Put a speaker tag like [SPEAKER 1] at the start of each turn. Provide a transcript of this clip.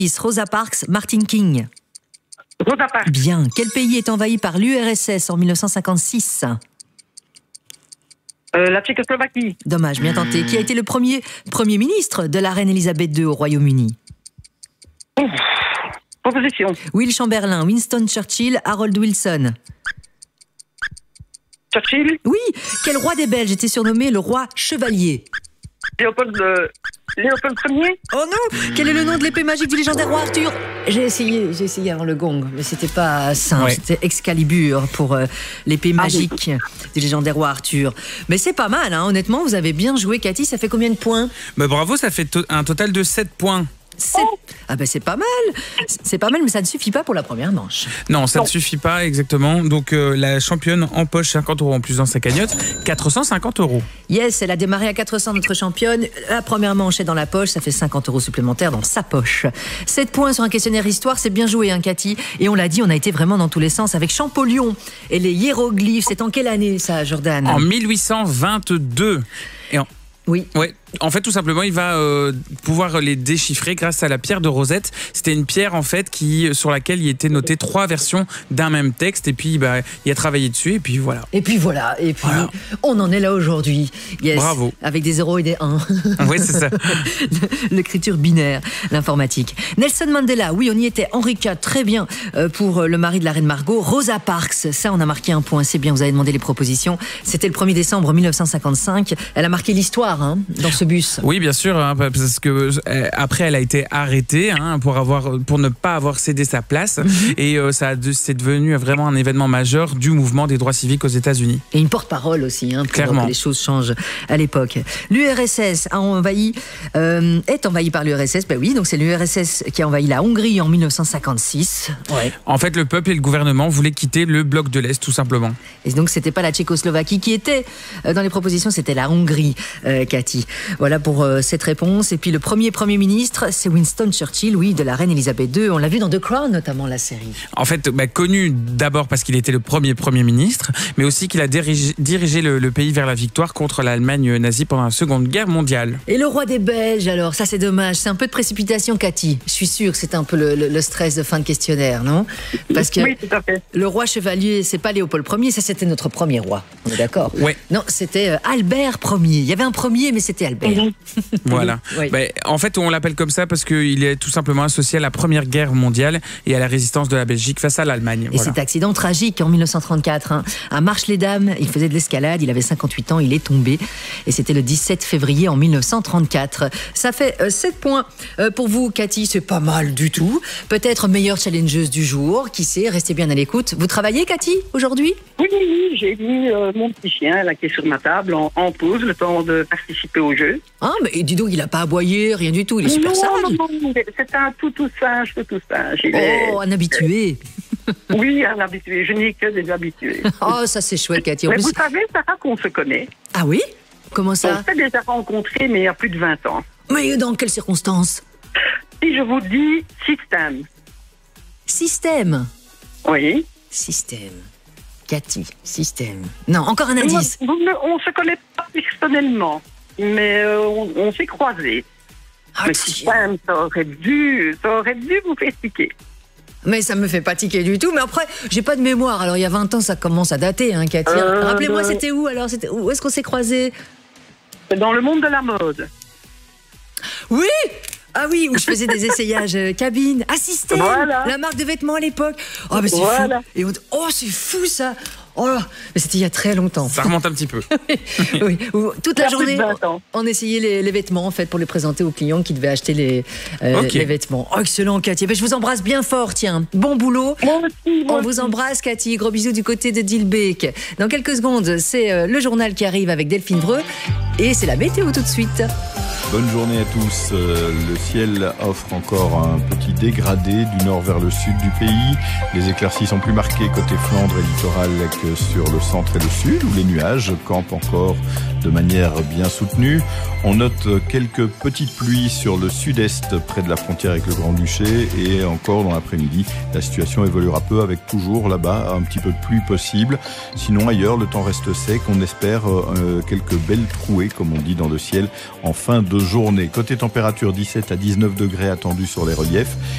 [SPEAKER 1] Rosa Parks, Martin King.
[SPEAKER 2] Rosa Parks.
[SPEAKER 1] Bien. Quel pays est envahi par l'URSS en 1956 ?
[SPEAKER 2] La Tchécoslovaquie.
[SPEAKER 1] Dommage, bien tenté. Qui a été le premier ministre de la reine Elisabeth II au Royaume-Uni ?
[SPEAKER 2] Proposition.
[SPEAKER 1] Will Chamberlain, Winston Churchill, Harold Wilson.
[SPEAKER 2] Churchill.
[SPEAKER 1] Oui. Quel roi des Belges était surnommé le roi chevalier ?
[SPEAKER 2] Léopold Ier.
[SPEAKER 1] Oh non. Quel est le nom de l'épée magique du légendaire roi Arthur ? J'ai essayé avant le gong, mais c'était pas simple.
[SPEAKER 3] Ouais.
[SPEAKER 1] C'était Excalibur pour l'épée magique du légendaire roi Arthur. Mais c'est pas mal, hein. Honnêtement, vous avez bien joué, Cathy. Ça fait combien de points ?
[SPEAKER 3] Bah, bravo, ça fait un total de 7 points.
[SPEAKER 1] Ah ben c'est pas mal. C'est pas mal, mais ça ne suffit pas pour la première manche.
[SPEAKER 3] Non, ça ne suffit pas exactement. Donc la championne empoche 50 € en plus dans sa cagnotte, 450 €.
[SPEAKER 1] Yes, elle a démarré à 400, notre championne. La première manche est dans la poche, ça fait 50 € supplémentaires dans sa poche. 7 points sur un questionnaire histoire, c'est bien joué, hein, Cathy. Et on l'a dit, on a été vraiment dans tous les sens avec Champollion et les hiéroglyphes. C'est en quelle année ça, Jordan ?
[SPEAKER 3] En 1822. Et
[SPEAKER 1] Oui.
[SPEAKER 3] Ouais. En fait, tout simplement, il va pouvoir les déchiffrer grâce à la pierre de Rosette. C'était une pierre, en fait, sur laquelle il était noté 3 versions d'un même texte. Et puis, il a travaillé dessus. Et puis, voilà.
[SPEAKER 1] Et puis, voilà. Et puis, on en est là aujourd'hui. Yes.
[SPEAKER 3] Bravo.
[SPEAKER 1] Avec des 0 et des 1.
[SPEAKER 3] Oui, c'est ça.
[SPEAKER 1] L'écriture binaire, l'informatique. Nelson Mandela, oui, on y était. Henri IV, très bien pour le mari de la reine Margot. Rosa Parks, ça, on a marqué un point. C'est bien, vous avez demandé les propositions. C'était le 1er décembre 1955. Elle a marqué l'histoire, hein, dans ce bus.
[SPEAKER 3] Oui, bien sûr, hein, parce que après elle a été arrêtée, hein, pour ne pas avoir cédé sa place, et c'est devenu vraiment un événement majeur du mouvement des droits civiques aux États-Unis.
[SPEAKER 1] Et une porte-parole aussi, hein, pour
[SPEAKER 3] Clairement.
[SPEAKER 1] que les choses changent à l'époque. L'URSS est envahi par l'URSS. Ben oui, donc c'est l'URSS qui a envahi la Hongrie en 1956. Ouais.
[SPEAKER 3] En fait, le peuple et le gouvernement voulaient quitter le bloc de l'Est, tout simplement.
[SPEAKER 1] Et donc c'était pas la Tchécoslovaquie qui était dans les propositions, c'était la Hongrie, Cathy. Voilà pour cette réponse. Et puis le premier ministre, c'est Winston Churchill, oui, de la reine Elisabeth II. On l'a vu dans The Crown, notamment, la série.
[SPEAKER 3] En fait, connu d'abord parce qu'il était le premier ministre, mais aussi qu'il a dirigé le pays vers la victoire contre l'Allemagne nazie pendant la Seconde Guerre mondiale.
[SPEAKER 1] Et le roi des Belges, alors, ça c'est dommage. C'est un peu de précipitation, Cathy. Je suis sûre que c'est un peu le stress de fin de questionnaire, non ? Parce que
[SPEAKER 2] oui, tout à fait.
[SPEAKER 1] Le roi chevalier, c'est pas Léopold Ier, ça c'était notre premier roi. On est d'accord ?
[SPEAKER 3] Ouais.
[SPEAKER 1] Non, c'était Albert Ier. Il y avait un premier, mais c'était Albert.
[SPEAKER 3] Voilà.
[SPEAKER 1] Oui.
[SPEAKER 3] En fait, on l'appelle comme ça parce qu'il est tout simplement associé à la Première Guerre mondiale et à la résistance de la Belgique face à l'Allemagne.
[SPEAKER 1] Et cet accident tragique en 1934, hein, à Marche-les-Dames, il faisait de l'escalade, il avait 58 ans, il est tombé. Et c'était le 17 février en 1934. Ça fait 7 points pour vous, Cathy, c'est pas mal du tout. Peut-être meilleure challengeuse du jour, qui sait, restez bien à l'écoute. Vous travaillez, Cathy, aujourd'hui ?
[SPEAKER 2] Oui, j'ai mis mon petit chien là, qui est sur ma table en pause, le temps de participer au jeu.
[SPEAKER 1] Ah, mais dis donc, il n'a pas aboyé, rien du tout, il est super sage.
[SPEAKER 2] Non, c'est un tout sage.
[SPEAKER 1] Un habitué.
[SPEAKER 2] Oui, un habitué, je n'ai que des habitués.
[SPEAKER 1] Oh, ça c'est chouette, Cathy.
[SPEAKER 2] Mais vous savez, Sarah, qu'on se connaît.
[SPEAKER 1] Ah oui ? Comment ça ?
[SPEAKER 2] On s'est déjà rencontrés, mais il y a plus de 20 ans.
[SPEAKER 1] Mais dans quelles circonstances ?
[SPEAKER 2] Si je vous dis système.
[SPEAKER 1] Système ?
[SPEAKER 2] Oui.
[SPEAKER 1] Système. Cathy, système. Non, encore un indice.
[SPEAKER 2] On ne se connaît pas personnellement, mais on s'est croisés. Mais système, ça aurait dû vous faire tiquer.
[SPEAKER 1] Mais ça me fait pas tiquer du tout. Mais après, j'ai pas de mémoire. Alors, il y a 20 ans, ça commence à dater, hein, Cathy. Rappelez-moi, c'était où alors ? Où est-ce qu'on s'est croisés ?
[SPEAKER 2] Dans le monde de la mode.
[SPEAKER 1] Oui ! Ah oui, où je faisais des essayages cabine. Ah, Système,
[SPEAKER 2] voilà.
[SPEAKER 1] La marque de vêtements à l'époque. Oh, mais c'est
[SPEAKER 2] voilà.
[SPEAKER 1] fou. Et c'est fou, ça. Oh là, mais c'était il y a très longtemps.
[SPEAKER 3] Ça remonte un petit peu.
[SPEAKER 1] Oui, toute la journée, on essayait les vêtements en fait pour les présenter aux clients qui devaient acheter les vêtements. Oh, excellent, Cathy. Je vous embrasse bien fort, tiens. Bon boulot.
[SPEAKER 2] Moi aussi.
[SPEAKER 1] On vous embrasse, Cathy. Gros bisous du côté de Dilbeek. Dans quelques secondes, c'est le journal qui arrive avec Delphine Vreux et c'est la météo tout de suite.
[SPEAKER 4] Bonne journée à tous. Le ciel offre encore un petit dégradé du nord vers le sud du pays. Les éclaircies sont plus marquées côté Flandre et littoral que sur le centre et le sud, où les nuages campent encore de manière bien soutenue. On note quelques petites pluies sur le sud-est, près de la frontière avec le Grand-Duché, et encore dans l'après-midi, la situation évoluera peu avec toujours là-bas un petit peu de pluie possible. Sinon ailleurs, le temps reste sec. On espère quelques belles trouées, comme on dit dans le ciel, en fin de journée. Côté température, 17 à 19 degrés attendus sur les reliefs